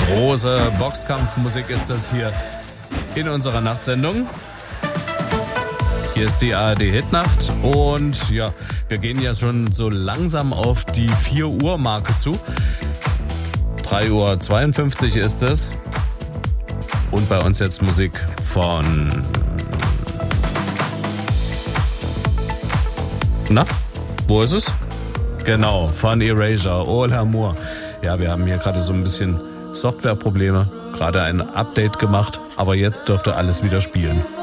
Große Boxkampfmusik ist das hier in unserer Nachtsendung. Hier ist die ARD-Hitnacht und ja, wir gehen ja schon so langsam auf die 4 Uhr Marke zu. 3:52 Uhr ist es. Und bei uns jetzt Musik von... Na, wo ist es? Genau, von Erasure, Oh l'amour. Ja, wir haben hier gerade so ein bisschen Softwareprobleme, gerade ein Update gemacht, aber jetzt dürfte alles wieder spielen.